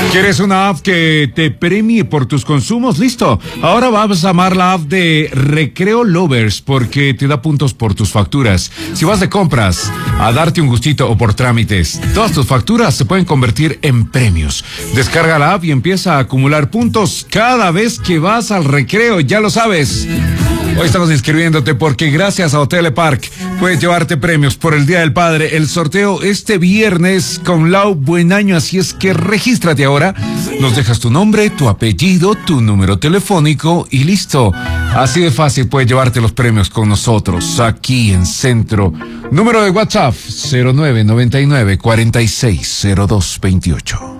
¿Quieres una app que te premie por tus consumos? Listo. Ahora vas a amar la app de Recreo Lovers porque te da puntos por tus facturas. Si vas de compras a darte un gustito o por trámites, todas tus facturas se pueden convertir en premios. Descarga la app y empieza a acumular puntos cada vez que vas al recreo, ya lo sabes. Hoy estamos inscribiéndote porque gracias a Hotel Park puedes llevarte premios por el Día del Padre. El sorteo este viernes con Lau Buen Año, así es que regístrate ahora. Nos dejas tu nombre, tu apellido, tu número telefónico y listo. Así de fácil puedes llevarte los premios con nosotros aquí en Centro. Número de WhatsApp 0999 460228.